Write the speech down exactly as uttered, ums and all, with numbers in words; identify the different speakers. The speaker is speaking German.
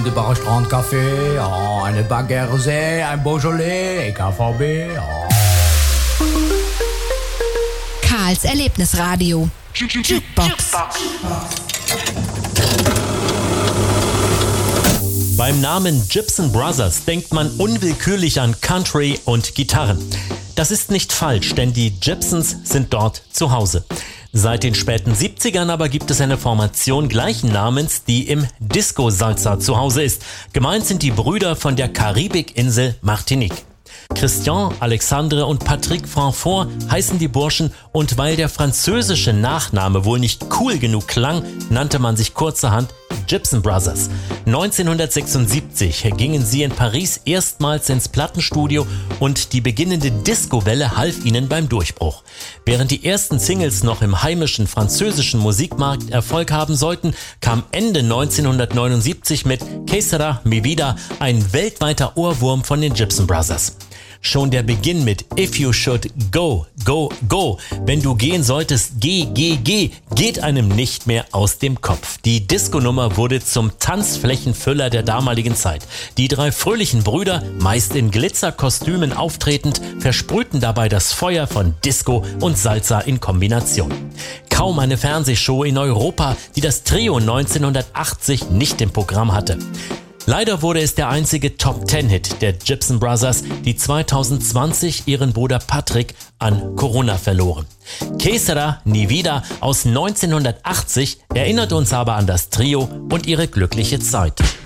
Speaker 1: wunderbarer Strandcafé, oh, eine Baguette Rosé, ein Beaujolais, K V B. Oh.
Speaker 2: Karls Erlebnisradio. Jukebox.
Speaker 3: Beim Namen Gibson Brothers denkt man unwillkürlich an Country und Gitarren. Das ist nicht falsch, denn die Gibsons sind dort zu Hause. Seit den späten siebzigern aber gibt es eine Formation gleichen Namens, die im Disco-Salsa zu Hause ist. Gemeint sind die Brüder von der Karibikinsel Martinique. Christian, Alexandre und Patrick Franfort heißen die Burschen und weil der französische Nachname wohl nicht cool genug klang, nannte man sich kurzerhand Gibson Brothers. neunzehnhundertsechsundsiebzig gingen sie in Paris erstmals ins Plattenstudio und die beginnende Disco-Welle half ihnen beim Durchbruch. Während die ersten Singles noch im heimischen französischen Musikmarkt Erfolg haben sollten, kam Ende neunzehnhundertneunundsiebzig mit Que sera mi vida ein weltweiter Ohrwurm von den Gibson Brothers. Schon der Beginn mit If you should go, go, go, wenn du gehen solltest, geh, geh, geh, geht einem nicht mehr aus dem Kopf. Die Disco-Nummer wurde zum Tanzflächenfüller der damaligen Zeit. Die drei fröhlichen Brüder, meist in Glitzerkostümen auftretend, versprühten dabei das Feuer von Disco und Salsa in Kombination. Kaum eine Fernsehshow in Europa, die das Trio neunzehnhundertachtzig nicht im Programm hatte. Leider wurde es der einzige Top-Ten-Hit der Gibson Brothers, die zweitausendzwanzig ihren Bruder Patrick an Corona verloren. Que sera mi vida aus neunzehnhundertachtzig erinnert uns aber an das Trio und ihre glückliche Zeit.